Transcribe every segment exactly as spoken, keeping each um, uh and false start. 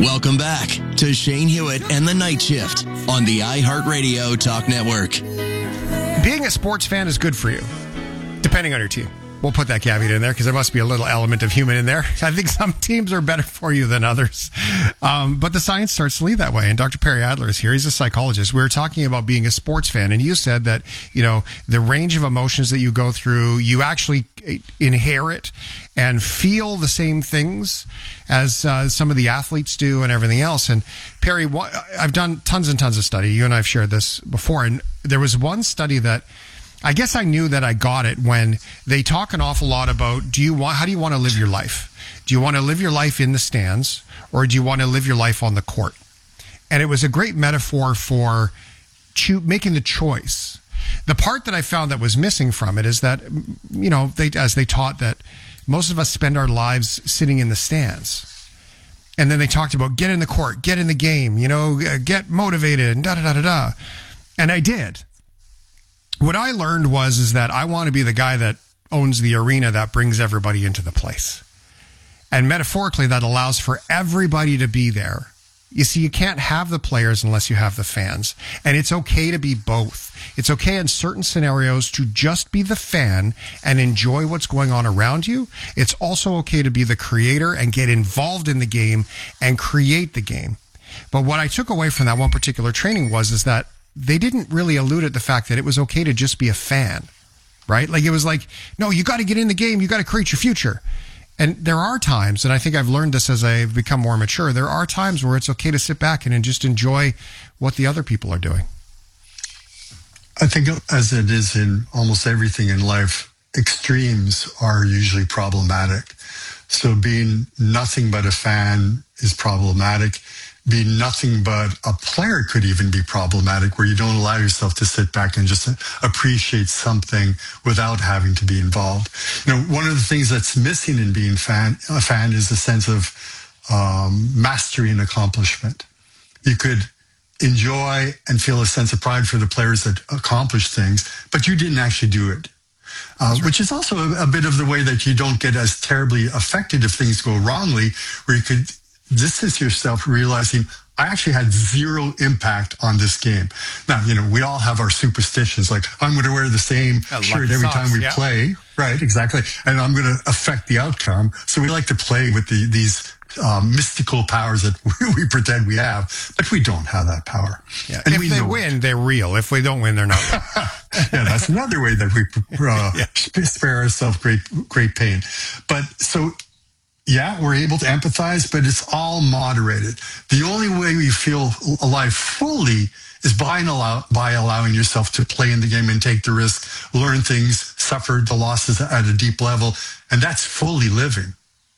Welcome back to Shane Hewitt and the Night Shift on the iHeartRadio Talk Network. Being a sports fan is good for you, depending on your team. We'll put that caveat in there because there must be a little element of human in there. I think some teams are better for you than others. Um, but the science starts to lead that way. And Doctor Perry Adler is here. He's a psychologist. We were talking about being a sports fan. And you said that, you know, the range of emotions that you go through, you actually inherit and feel the same things as uh, some of the athletes do and everything else. And Perry, what, I've done tons and tons of study. You and I have shared this before. And there was one study that I guess I knew that I got it when they talk an awful lot about, do you want, how do you want to live your life? Do you want to live your life in the stands or do you want to live your life on the court? And it was a great metaphor for cho- making the choice. The part that I found that was missing from it is that, you know, they, as they taught that most of us spend our lives sitting in the stands. And then they talked about get in the court, get in the game, you know, get motivated and da da da da da. And I did. What I learned was is that I want to be the guy that owns the arena that brings everybody into the place. And metaphorically, that allows for everybody to be there. You see, you can't have the players unless you have the fans. And it's okay to be both. It's okay in certain scenarios to just be the fan and enjoy what's going on around you. It's also okay to be the creator and get involved in the game and create the game. But what I took away from that one particular training was is that they didn't really allude at the fact that it was okay to just be a fan, right? Like it was like, no, you got to get in the game. You got to create your future. And there are times, and I think I've learned this as I've become more mature, there are times where it's okay to sit back and just enjoy what the other people are doing. I think as it is in almost everything in life, extremes are usually problematic. So being nothing but a fan is problematic. Being nothing but a player could even be problematic, where you don't allow yourself to sit back and just appreciate something without having to be involved. You know, one of the things that's missing in being fan, a fan is a sense of um, mastery and accomplishment. You could enjoy and feel a sense of pride for the players that accomplished things, but you didn't actually do it. Uh, which is also a, a bit of the way that you don't get as terribly affected if things go wrongly, where you could distance yourself, realizing I actually had zero impact on this game. Now, you know, we all have our superstitions, like I'm going to wear the same I shirt every socks, time we yeah. play. Right, exactly. And I'm going to affect the outcome. So we like to play with the, these um, mystical powers that we pretend we have, but we don't have that power. Yeah. And if we they know win, it. they're real. If we don't win, they're not real. Yeah, that's another way that we uh, yeah. spare ourselves great, great pain. But so, yeah, we're able to empathize, but it's all moderated. The only way we feel alive fully is by, allow, by allowing yourself to play in the game and take the risk, learn things, suffer the losses at a deep level, and that's fully living.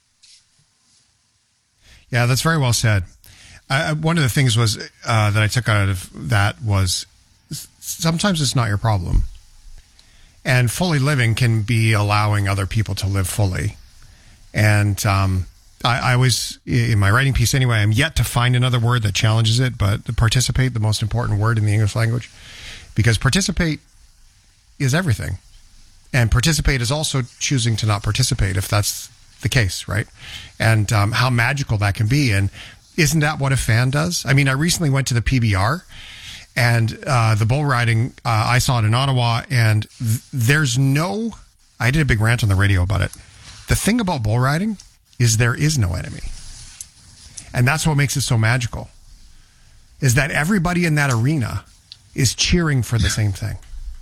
Yeah, that's very well said. I, one of the things was uh, that I took out of that was sometimes it's not your problem. And fully living can be allowing other people to live fully. And um, I, I always, in my writing piece anyway, I'm yet to find another word that challenges it, but the participate, the most important word in the English language, because participate is everything. And participate is also choosing to not participate, if that's the case, right? And um, how magical that can be. And isn't that what a fan does? I mean, I recently went to the P B R, and uh, the bull riding, uh, I saw it in Ottawa, and th- there's no, I did a big rant on the radio about it. The thing about bull riding is there is no enemy. And that's what makes it so magical, is that everybody in that arena is cheering for the same thing.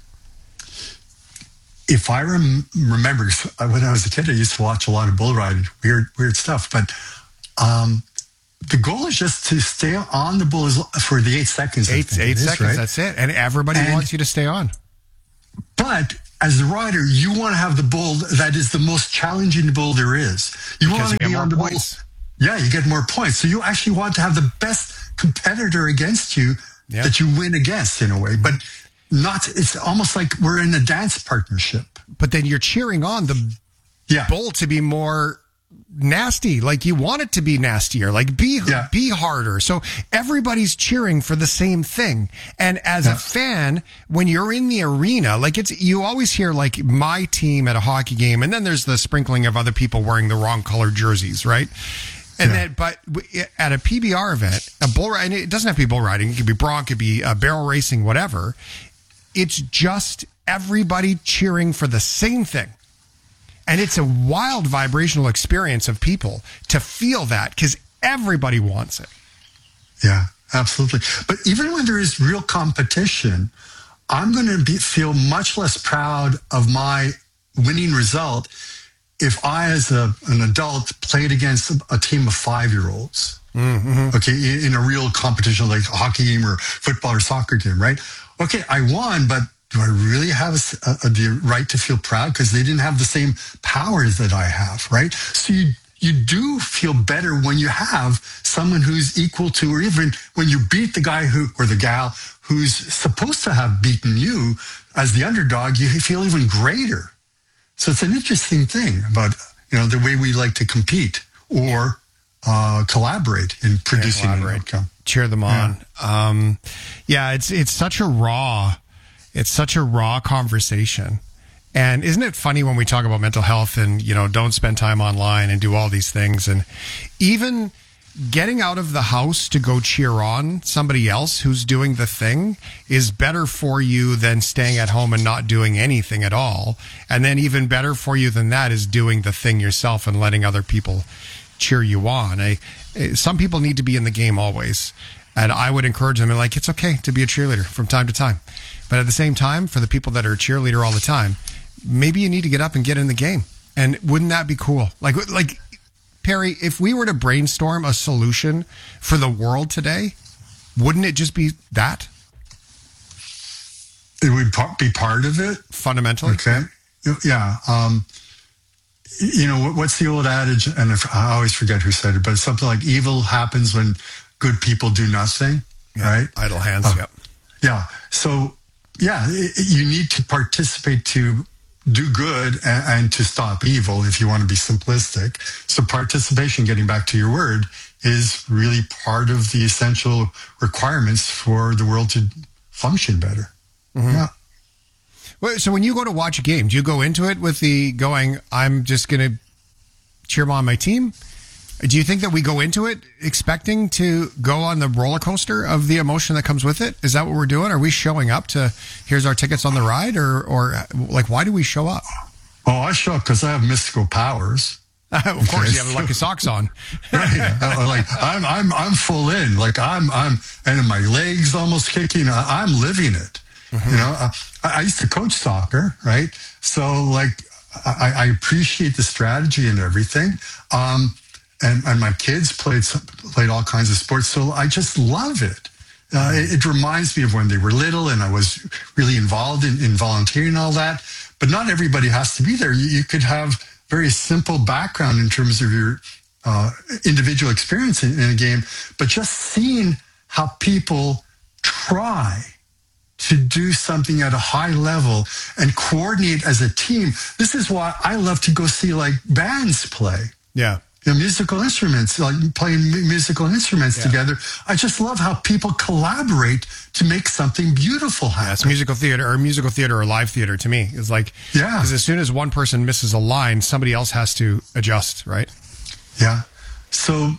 If I rem- remember, when I was a kid, I used to watch a lot of bull riding, weird, weird stuff. But um, the goal is just to stay on the bull for the eight seconds. Eight, eight is, seconds, right? That's it. And everybody and, wants you to stay on. But as the rider, you want to have the bull that is the most challenging bull there is. You Because want you to get be more on the points. bull. Yeah, you get more points. So you actually want to have the best competitor against you yeah. that you win against in a way. But not, it's almost like we're in a dance partnership. But then you're cheering on the yeah. bull to be more nasty. Like you want it to be nastier, like be, yeah. be harder. So everybody's cheering for the same thing. And as yeah. a fan, when you're in the arena, like it's, you always hear like my team at a hockey game. And then there's the sprinkling of other people wearing the wrong colored jerseys, right? And Yeah. then, but at a P B R event, a bull riding, it doesn't have to be bull riding. It could be bronc, it could be uh, barrel racing, whatever. It's just everybody cheering for the same thing. And it's a wild vibrational experience of people to feel that because everybody wants it. Yeah, absolutely. But even when there is real competition, I'm going to be feel much less proud of my winning result if I, as a, an adult, played against a team of five-year-olds. Mm-hmm. Okay, in, in a real competition like a hockey game or football or soccer game, right? Okay, I won, but do I really have a, a, the right to feel proud because they didn't have the same powers that I have, right? So you you do feel better when you have someone who's equal to, or even when you beat the guy who or the gal who's supposed to have beaten you as the underdog. You feel even greater. So it's an interesting thing about, you know, the way we like to compete or uh, collaborate in producing yeah, an outcome. Cheer them on. Yeah. Um, yeah, it's it's such a raw, it's such a raw conversation. And isn't it funny when we talk about mental health and, you know, don't spend time online and do all these things, and even getting out of the house to go cheer on somebody else who's doing the thing is better for you than staying at home and not doing anything at all. And then even better for you than that is doing the thing yourself and letting other people cheer you on. I, some people need to be in the game always. And I would encourage them, like, it's okay to be a cheerleader from time to time. But at the same time, for the people that are a cheerleader all the time, maybe you need to get up and get in the game. And wouldn't that be cool? Like, like Perry, if we were to brainstorm a solution for the world today, wouldn't it just be that? It would be part of it. Fundamentally. Okay. Yeah. Um, you know, what's the old adage? And I always forget who said it, but it's something like evil happens when good people do nothing, yeah, right? Idle hands, uh, yep. Yeah. So, yeah, it, you need to participate to do good and, and to stop evil, if you want to be simplistic. So participation, getting back to your word, is really part of the essential requirements for the world to function better. Mm-hmm. Yeah. Well, so when you go to watch a game, do you go into it with the going, I'm just going to cheer on my team? Do you think that we go into it expecting to go on the roller coaster of the emotion that comes with it? Is that what we're doing? Are we showing up to, here's our tickets on the ride? Or, or like, why do we show up? Oh, I show up because I have mystical powers. Of course, okay. You have lucky socks on. Right. Like I'm, I'm, I'm full in. Like I'm, I'm, and my legs almost kicking. I'm living it. Mm-hmm. You know, I, I used to coach soccer, right? So like, I, I appreciate the strategy and everything. Um, And, and my kids played played all kinds of sports, so I just love it. Uh, it. It reminds me of when they were little, and I was really involved in, in volunteering and all that. But not everybody has to be there. You, you could have very simple background in terms of your uh, individual experience in, in a game, but just seeing how people try to do something at a high level and coordinate as a team. This is why I love to go see like bands play. Yeah. You know, musical instruments, like playing musical instruments yeah. together. I just love how people collaborate to make something beautiful happen. Yeah, it's musical theater or musical theater or live theater to me. It's like, yeah. Because as soon as one person misses a line, somebody else has to adjust, right? Yeah. So,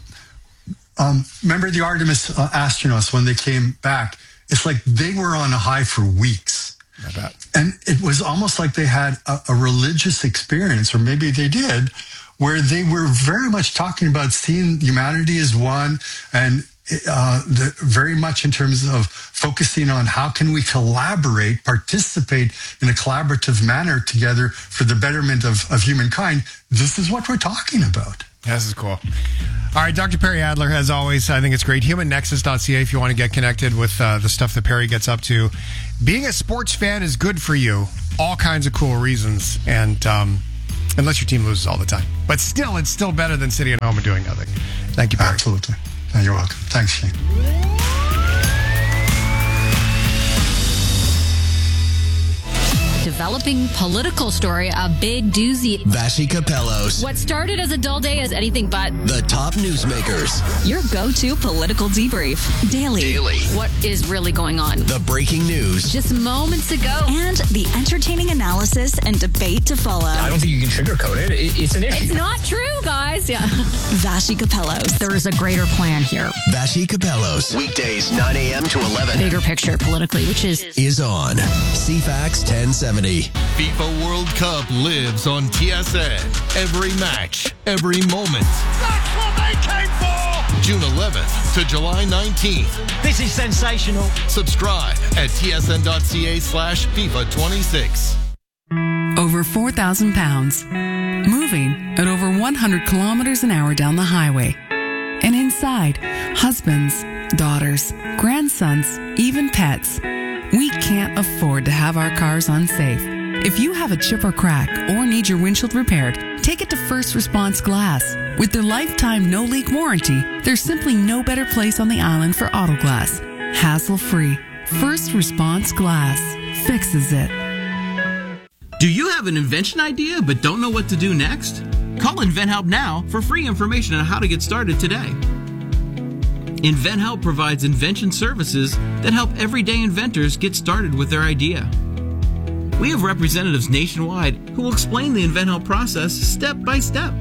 um, remember the Artemis uh, astronauts when they came back? It's like they were on a high for weeks. I bet. And it was almost like they had a, a religious experience, or maybe they did, where they were very much talking about seeing humanity as one, and uh, the, very much in terms of focusing on how can we collaborate, participate in a collaborative manner together for the betterment of, of humankind. This is what we're talking about. This is cool. All right, Doctor Perry Adler, as always, I think it's great. human nexus dot c a if you want to get connected with uh, the stuff that Perry gets up to. Being a sports fan is good for you. All kinds of cool reasons. And um, unless your team loses all the time. But still, it's still better than sitting at home and doing nothing. Thank you, Perry. Absolutely. You're welcome. Thanks, Shane. To developing political story, a big doozy. Vassy Capellos. What started as a dull day is anything but. The top newsmakers. Your go-to political debrief. Daily. Daily. What is really going on? The breaking news. Just moments ago. And the entertaining analysis and debate to follow. I don't think you can sugarcoat it. it it's an issue. It's not true, guys. Yeah. Vassy Capellos. There is a greater plan here. Vassy Capellos. Weekdays nine a.m. to eleven. Bigger picture politically, which is... Is on C FAX ten seventy. FIFA World Cup lives on T S N. Every match, every moment. That's what they came for! June eleventh to July nineteenth. This is sensational. Subscribe at tsn.ca slash FIFA 26. Over four thousand pounds. Moving at over one hundred kilometers an hour down the highway. And inside, husbands, daughters, grandsons, even pets. We can't afford to have our cars unsafe. If you have a chip or crack or need your windshield repaired, take it to First Response Glass. With their lifetime no-leak warranty, there's simply no better place on the island for auto glass. Hassle-free. First Response Glass fixes it. Do you have an invention idea but don't know what to do next? Call InventHelp now for free information on how to get started today. InventHelp provides invention services that help everyday inventors get started with their idea. We have representatives nationwide who will explain the InventHelp process step by step.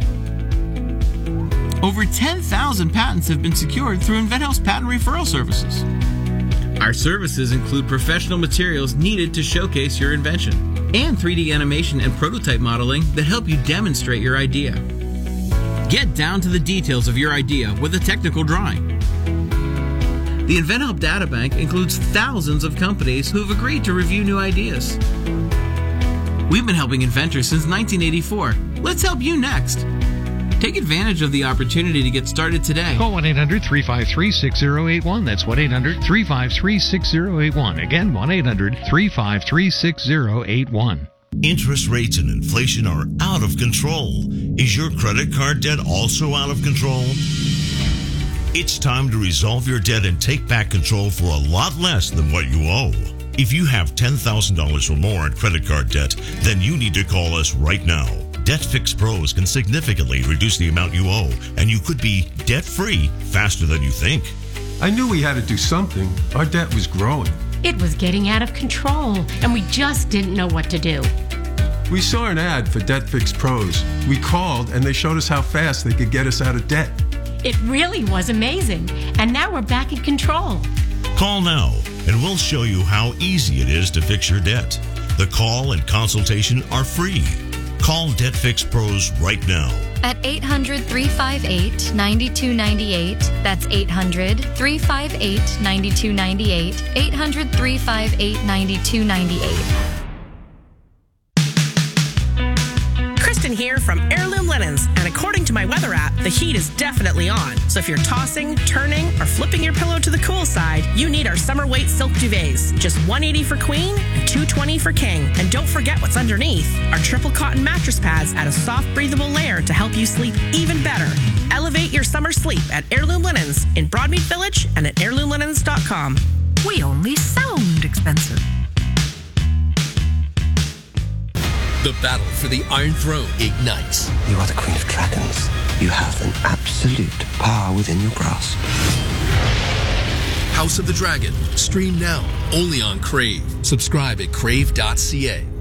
Over ten thousand patents have been secured through InventHelp's patent referral services. Our services include professional materials needed to showcase your invention and three D animation and prototype modeling that help you demonstrate your idea. Get down to the details of your idea with a technical drawing. The InventHelp Databank includes thousands of companies who have agreed to review new ideas. We've been helping inventors since nineteen eighty-four. Let's help you next. Take advantage of the opportunity to get started today. Call one eight hundred three five three six zero eight one. That's one eight hundred three five three six zero eight one. Again, one eight hundred three five three six zero eight one. Interest rates and inflation are out of control. Is your credit card debt also out of control? It's time to resolve your debt and take back control for a lot less than what you owe. If you have ten thousand dollars or more in credit card debt, then you need to call us right now. DebtFix Pros can significantly reduce the amount you owe, and you could be debt-free faster than you think. I knew we had to do something. Our debt was growing. It was getting out of control, and we just didn't know what to do. We saw an ad for DebtFix Pros. We called, and they showed us how fast they could get us out of debt. It really was amazing, and now we're back in control. Call now, and we'll show you how easy it is to fix your debt. The call and consultation are free. Call DebtFix Pros right now. At eight hundred three five eight nine two nine eight. That's eight hundred three five eight nine two nine eight. eight hundred three five eight nine two nine eight. Kristen here from Heirloom Linens, and according to my weather app, the heat is definitely on. So if you're tossing, turning, or flipping your pillow to the cool side, you need our summer weight silk duvets. Just one hundred eighty dollars for queen and two hundred twenty dollars for king. And don't forget what's underneath. Our triple cotton mattress pads add a soft, breathable layer to help you sleep even better. Elevate your summer sleep at Heirloom Linens in Broadmead Village and at heirloom linens dot com. We only sound expensive. The battle for the Iron Throne ignites. You are the Queen of Dragons. You have an absolute power within your grasp. House of the Dragon. Stream now only on Crave. Subscribe at crave dot c a.